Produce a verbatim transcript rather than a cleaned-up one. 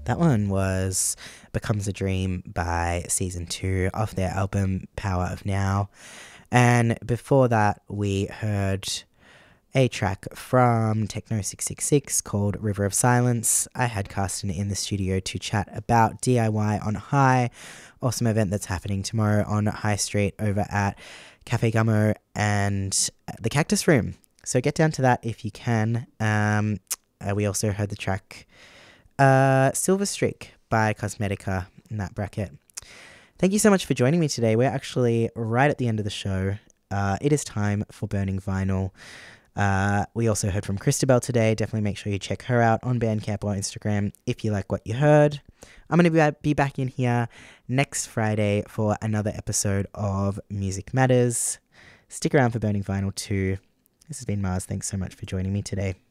That one was Becomes a Dream by Season two of their album Power of Now. And before that, we heard a track from Techno six six six called River of Silence. I had Carsten in the studio to chat about D I Y on High, awesome event that's happening tomorrow on High Street over at Cafe Gummo and the Cactus Room. So get down to that if you can. Um, uh, we also heard the track uh, Silver Streak by Cosmetica in that bracket. Thank you so much for joining me today. We're actually right at the end of the show. Uh, it is time for Burning Vinyl. Uh, we also heard from Christabel today. Definitely make sure you check her out on Bandcamp or Instagram if you like what you heard. I'm going to be back in here next Friday for another episode of Music Matters. Stick around for Burning Vinyl too. This has been Mars. Thanks so much for joining me today.